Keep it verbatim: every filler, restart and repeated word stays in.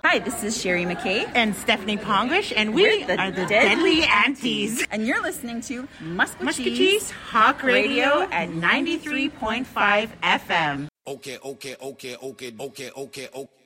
Hi, this is Sherry McKay. And Stephanie Pongish, and we We're the are the Deadly Deadly Aunties. And you're listening to Muscatcheese, Muscatcheese Hawk Radio at ninety-three point five F M. Okay, okay, okay, okay, okay, okay, okay.